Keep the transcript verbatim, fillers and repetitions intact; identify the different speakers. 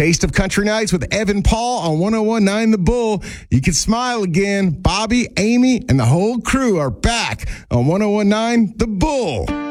Speaker 1: Taste of Country Nights with Evan Paul on one oh one point nine The Bull. You can smile again. Bobby, Amy, and the whole crew are back on one oh one point nine The Bull.